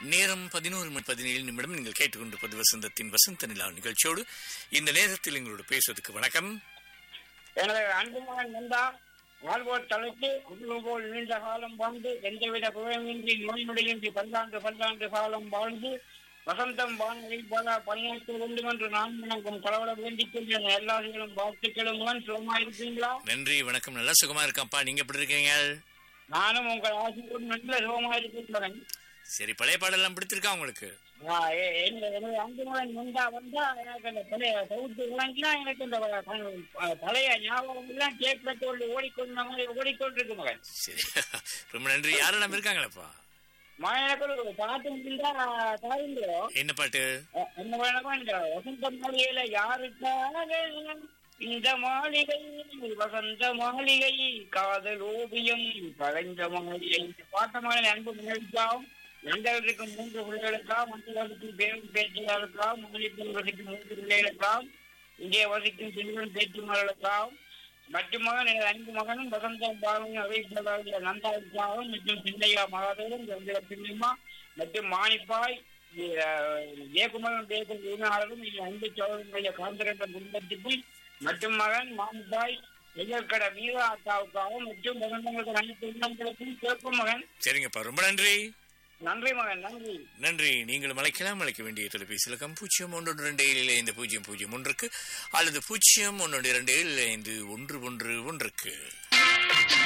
நேரம் 11:17 நீங்கள் கேட்டுக்கொண்டிருப்பது வசந்தத்தின் வசந்த நிலா நிகழ்ச்சியோடு. இந்த நேரத்தில் எங்களோடு பேசுவதற்கு வணக்கம். எனது அன்புமகன் நந்தா வாழ்வோர் தலைக்கு போல் நீண்ட காலம் வாழ்ந்து எந்தவித குறையின்றி நோயினுடையின்றி பல்லாண்டு காலம் வாழ்ந்து வசந்தம் வானொலி பல பணியாற்ற வேண்டும் என்று நான் வணங்கும் கடவுளை வேண்டிக் கொள்கிறேன். எல்லாரும் வாழ்த்துக்களும். சுகமா இருக்கீங்களா? நன்றி, வணக்கம். நல்லா சுகமா இருக்கப்பா. நீங்க எப்படி இருக்கீங்க? நானும் உங்கள் ஆசிரியர் நல்ல சுகமா இருக்கின்றேன். சரி, பழைய பாடெல்லாம் பிடித்திருக்கா உங்களுக்கு? எனது அன்புமகன் நந்தா வந்தா எனக்கு அந்த பழைய சவுத்து விளங்கினா எனக்கு இந்த பழைய ஞாபகம் எல்லாம் கேட்கத்தோடு ஓடிக்கொண்டிருக்கு மகன். சரி, ரொம்ப நன்றி. யாரெல்லாம் இருக்காங்களப்பா? எனக்கு பாட்டு தாயுங்களோ. என்ன பாட்டு? என்ன வேணாமா இந்த வசந்த மாளிகையில யாருக்காக இந்த மாளிகை வசந்த மாளிகை காதல் ஓவியம் பழைந்த மாளிகை. பாட்டமான அன்பு முன்னெடுக்காவும் எங்களுக்கு 3 பிள்ளைகளுக்காம், மற்றவர்களுக்கு பேரும் பேச்சுகளுக்காம், மகளிர் வசிக்கும் 3 பிள்ளைகளுக்காம், இங்கே வசிக்கும் பெண்கள் பேச்சுமார்களுக்காம், மட்டுமாக எனது அன்பு மகனும் வசந்தம் பாலனும் அறிவிப்பதாக நந்தாவுக்காகவும் மற்றும் சிந்தையா மகாதேவன் பிள்ளைமா மற்றும் மாணிப்பாய் ஜெயக்குமரன் தேசம் உரிமையாளரும் அன்பு சோழனுடைய காந்திரண்ட குடும்பத்துக்கும் மற்றும் மகன் மாணிப்பாய் எதிர்கட மீரா அக்காவுக்காகவும் மற்றும் வசந்தங்களுக்கு அனைத்து உள்ளங்களுக்கும் கேட்கும் மகன். சரிங்கப்பா, ரொம்ப நன்றி. நன்றி மகன், நன்றி. நன்றி. நீங்கள் அழைக்க வேண்டிய தொலைபேசி இலக்கம் 01272501 அல்லது 0127251111.